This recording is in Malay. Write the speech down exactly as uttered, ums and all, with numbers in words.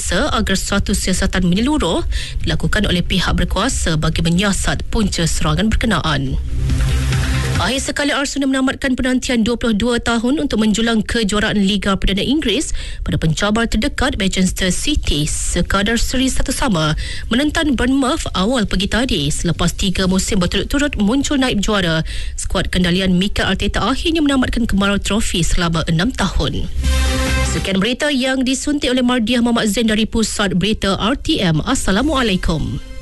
meminta agar suatu siasatan menyeluruh dilakukan oleh pihak berkuasa bagi menyiasat punca serangan berkenaan. Akhir sekali Arsenal menamatkan penantian dua puluh dua tahun untuk menjulang kejuaraan Liga Perdana Inggeris pada pencabar terdekat Manchester City sekadar seri satu sama menentang Bournemouth awal pagi tadi. Selepas tiga musim berturut-turut muncul naib juara, skuad kendalian Mikel Arteta akhirnya menamatkan kemarau trofi selama enam tahun. Sekian berita yang disuntik oleh Mardiah Muhammad Zain dari Pusat Berita R T M. Assalamualaikum.